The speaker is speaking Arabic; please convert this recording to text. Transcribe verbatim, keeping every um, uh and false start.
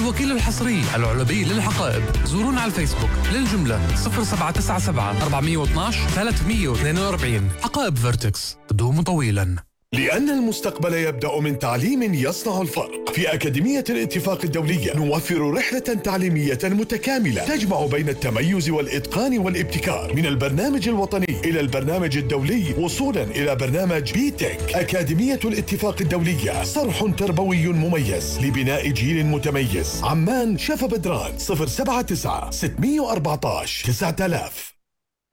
الوكيل الحصري العلبي للحقائب. زورونا على الفيسبوك للجملة صفر سبعة تسعة سبعة أربعة اثنين عشر ثلاثمئة واثنين وأربعين. حقائب فيرتكس تدوم طويلا. لأن المستقبل يبدأ من تعليم يصنع الفرق. في أكاديمية الاتفاق الدولية نوفر رحلة تعليمية متكاملة تجمع بين التميز والإتقان والابتكار، من البرنامج الوطني إلى البرنامج الدولي وصولا إلى برنامج بي تك. أكاديمية الاتفاق الدولية صرح تربوي مميز لبناء جيل متميز. عمان شفا بدران صفر سبعة تسعة ستمئة وأربعة عشر تسعة آلاف.